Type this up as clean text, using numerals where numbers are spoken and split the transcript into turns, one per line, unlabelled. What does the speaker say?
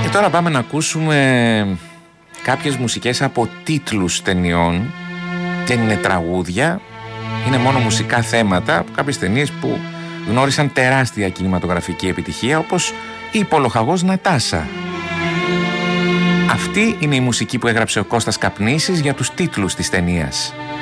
Και τώρα πάμε να ακούσουμε κάποιες μουσικές από τίτλους ταινιών. Δεν είναι τραγούδια, είναι μόνο μουσικά θέματα από κάποιες ταινίες που γνώρισαν τεράστια κινηματογραφική επιτυχία, όπως η Υπολοχαγός Νατάσα. Αυτή είναι η μουσική που έγραψε ο Κώστας Καπνίσης για τους τίτλους της ταινίας.